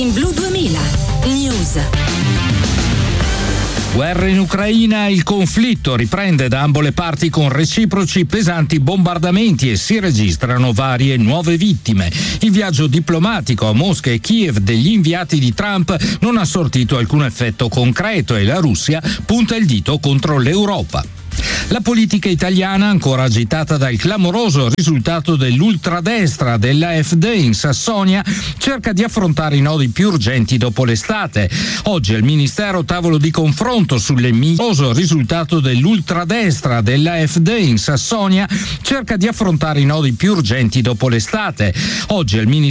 In Blu 2000 News. Guerra in Ucraina, il conflitto riprende da ambo le parti con reciproci pesanti bombardamenti e si registrano varie nuove vittime. Il viaggio diplomatico a Mosca e Kiev degli inviati di Trump non ha sortito alcun effetto concreto e la Russia punta il dito contro l'Europa. La politica italiana, ancora agitata dal clamoroso risultato dell'ultradestra dell'AfD in Sassonia, cerca di affrontare i nodi più urgenti dopo l'estate. Oggi al Ministero tavolo di confronto sull'emioso risultato dell'ultradestra dell'AfD in Sassonia cerca di affrontare i nodi più urgenti dopo l'estate. Oggi al Ministero